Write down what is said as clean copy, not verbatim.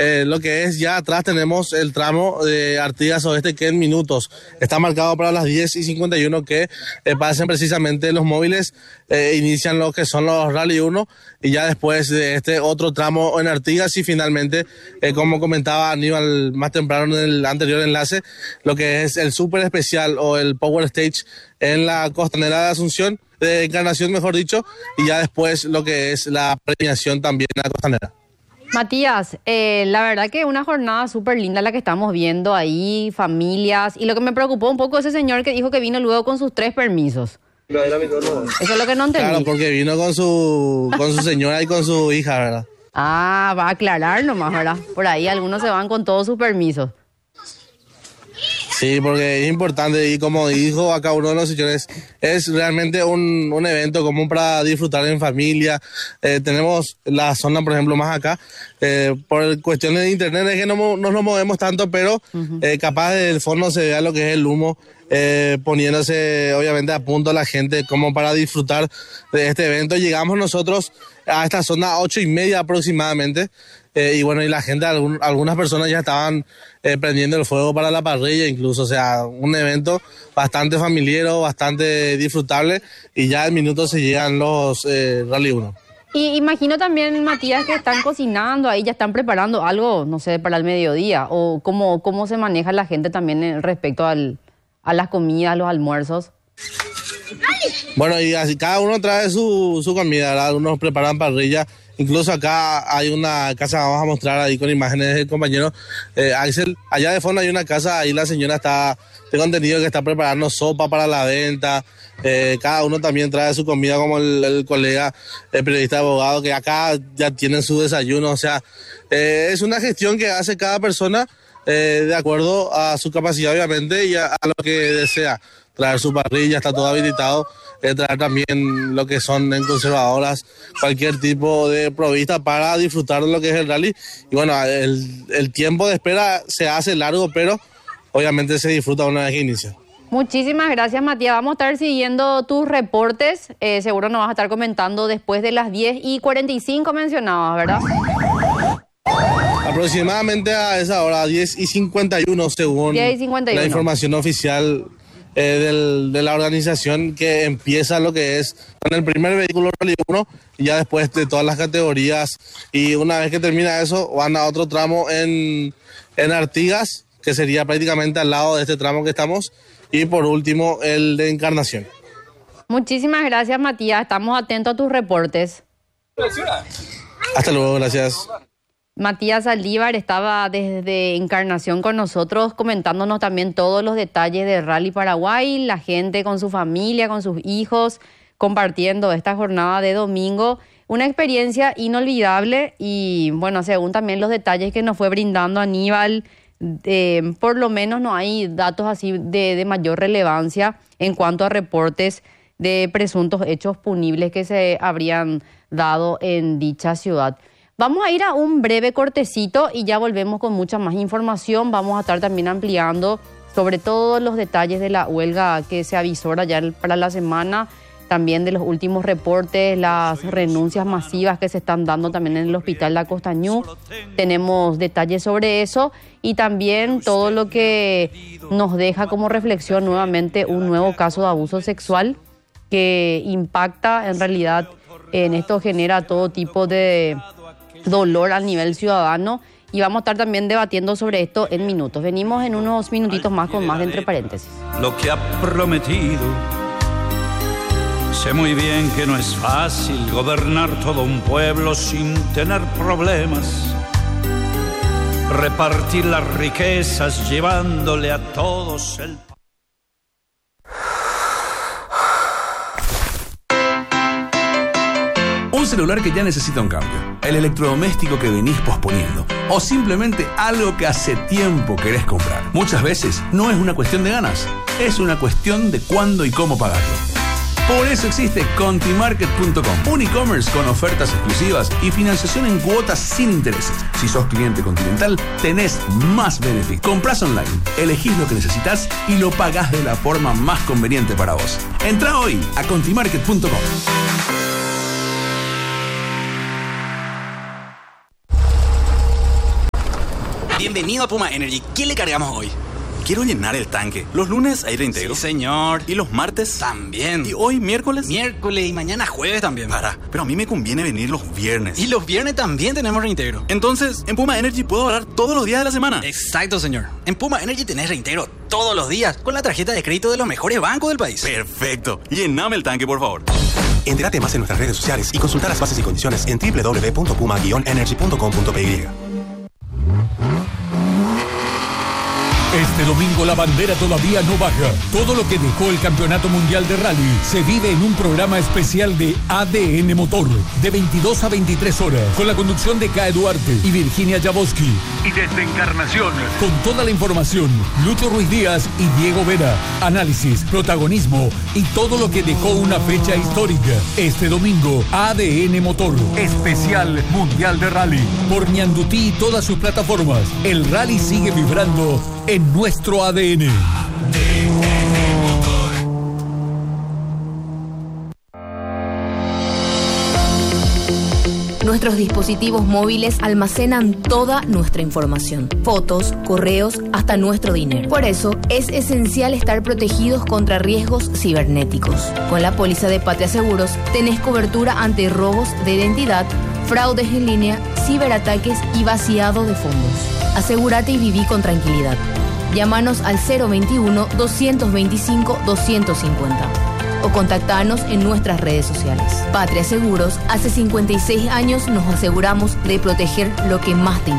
lo que es ya atrás tenemos el tramo de Artigas Oeste que en minutos está marcado para las 10:51 que pasen precisamente los móviles, inician lo que son los Rally 1 y ya después de este otro tramo en Artigas y finalmente, como comentaba Aníbal más temprano en el anterior enlace, lo que es el Super Especial o el Power Stage en la Costanera de Asunción, de Encarnación mejor dicho, y ya después lo que es la premiación también en la Costanera. Matías, la verdad que una jornada súper linda la que estamos viendo ahí, familias, y lo que me preocupó un poco ese señor que dijo que vino luego con sus 3 permisos. Eso es lo que no entendí. Claro, porque vino con su señora y con su hija, ¿verdad? Ah, va a aclarar nomás, ¿verdad? Por ahí algunos se van con todos sus permisos. Sí, porque es importante y como dijo acá uno de los señores, es realmente un evento común para disfrutar en familia. Tenemos la zona, por ejemplo, más acá, por cuestiones de internet es que no nos movemos tanto, pero capaz del fondo se vea lo que es el humo, poniéndose obviamente a punto la gente como para disfrutar de este evento. Llegamos nosotros a esta zona 8:30 aproximadamente. Y bueno, y la gente, algunas personas ya estaban prendiendo el fuego para la parrilla incluso, o sea, un evento bastante familiero, bastante disfrutable y ya en minutos se llegan los Rally 1. Y imagino también, Matías, que están cocinando ahí, ya están preparando algo, no sé, para el mediodía, o cómo se maneja la gente también respecto a las comidas, los almuerzos. Bueno, y así cada uno trae su comida, ¿verdad? Algunos preparan parrilla. Incluso acá hay una casa, vamos a mostrar ahí con imágenes del compañero Axel. Allá de fondo hay una casa, ahí la señora tengo entendido que está preparando sopa para la venta. Cada uno también trae su comida, como el colega periodista abogado, que acá ya tienen su desayuno. O sea, es una gestión que hace cada persona de acuerdo a su capacidad, obviamente, y a lo que desea. Traer su parrilla, está todo habilitado. Traer también lo que son en conservadoras, cualquier tipo de provista para disfrutar de lo que es el rally. Y bueno, el tiempo de espera se hace largo, pero obviamente se disfruta una vez que inicia. Muchísimas gracias, Matías. Vamos a estar siguiendo tus reportes. Seguro nos vas a estar comentando después de las 10:45 mencionabas, ¿verdad? Aproximadamente a esa hora, 10:51 según 10:51. La información oficial de la organización, que empieza lo que es con el primer vehículo Rally 1 y ya después de todas las categorías, y una vez que termina eso van a otro tramo en Artigas, que sería prácticamente al lado de este tramo que estamos, y por último el de Encarnación. Muchísimas gracias, Matías, estamos atentos a tus reportes. Hasta luego, gracias. Matías Saldívar estaba desde Encarnación con nosotros, comentándonos también todos los detalles de Rally Paraguay, la gente con su familia, con sus hijos, compartiendo esta jornada de domingo. Una experiencia inolvidable y, bueno, según también los detalles que nos fue brindando Aníbal, por lo menos no hay datos así de mayor relevancia en cuanto a reportes de presuntos hechos punibles que se habrían dado en dicha ciudad. Vamos a ir a un breve cortecito y ya volvemos con mucha más información. Vamos a estar también ampliando sobre todos los detalles de la huelga que se avisora ya para la semana, también de los últimos reportes, las renuncias masivas que se están dando también en el Hospital La Costañú. Tenemos detalles sobre eso y también todo lo que nos deja como reflexión nuevamente un nuevo caso de abuso sexual que impacta en realidad, en esto genera todo tipo de dolor a nivel ciudadano y vamos a estar también debatiendo sobre esto en minutos. Venimos en unos minutitos más con más de Entre Paréntesis. Lo que ha prometido. Sé muy bien que no es fácil gobernar todo un pueblo sin tener problemas. Repartir las riquezas llevándole a todos el... Un celular que ya necesita un cambio, el electrodoméstico que venís posponiendo o simplemente algo que hace tiempo querés comprar. Muchas veces no es una cuestión de ganas, es una cuestión de cuándo y cómo pagarlo. Por eso existe Contimarket.com, un e-commerce con ofertas exclusivas y financiación en cuotas sin intereses. Si sos cliente Continental, tenés más beneficios. Comprás online, elegís lo que necesitas y lo pagás de la forma más conveniente para vos. Entrá hoy a Contimarket.com. Bienvenido a Puma Energy. ¿Qué le cargamos hoy? Quiero llenar el tanque. Los lunes hay reintegro. Sí, señor. ¿Y los martes? También. ¿Y hoy miércoles? Miércoles y mañana jueves también. Pero a mí me conviene venir los viernes. Y los viernes también tenemos reintegro. Entonces, en Puma Energy puedo ahorrar todos los días de la semana. Exacto, señor. En Puma Energy tenés reintegro todos los días con la tarjeta de crédito de los mejores bancos del país. Perfecto. Llename el tanque, por favor. Entérate más en nuestras redes sociales y consulta las bases y condiciones en www.puma-energy.com.py. Este domingo la bandera todavía no baja. Todo lo que dejó el Campeonato Mundial de Rally se vive en un programa especial de ADN Motor, de 22 a 23 horas, con la conducción de Cae Duarte y Virginia Jaboski. Y desde Encarnación, con toda la información, Lucho Ruiz Díaz y Diego Vera. Análisis, protagonismo y todo lo que dejó una fecha histórica. Este domingo, ADN Motor, especial Mundial de Rally, por Ñandutí y todas sus plataformas. El rally sigue vibrando en nuestro ADN. Nuestros dispositivos móviles almacenan toda nuestra información, fotos, correos, hasta nuestro dinero. Por eso, es esencial estar protegidos contra riesgos cibernéticos. Con la póliza de Patria Seguros, tenés cobertura ante robos de identidad, fraudes en línea, ciberataques y vaciado de fondos. Asegúrate y viví con tranquilidad. Llámanos al 021-225-250 o contactanos en nuestras redes sociales. Patria Seguros, hace 56 años nos aseguramos de proteger lo que más te importa.